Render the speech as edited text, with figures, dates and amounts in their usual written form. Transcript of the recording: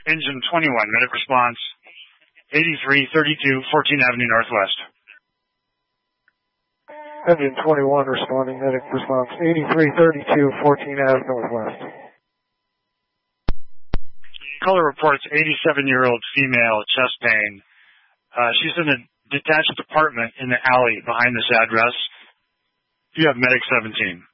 Engine 21, medic response, 8332 14th Avenue Northwest. Engine 21 responding, medic response, 8332 14th Avenue Northwest. Caller reports 87-year-old female, chest pain. She's in a detached apartment in the alley behind this address. You have medic 17.